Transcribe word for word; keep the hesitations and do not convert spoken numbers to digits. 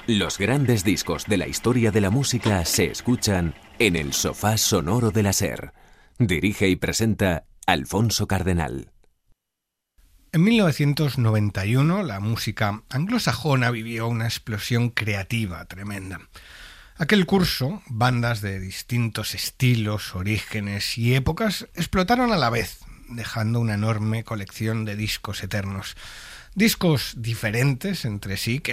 Los grandes discos de la historia de la música se escuchan en el sofá sonoro de la SER. Dirige y presenta Alfonso Cardenal. En mil novecientos noventa y uno, la música anglosajona vivió una explosión creativa tremenda. Aquel curso, bandas de distintos estilos, orígenes y épocas explotaron a la vez, dejando una enorme colección de discos eternos. Discos diferentes entre sí que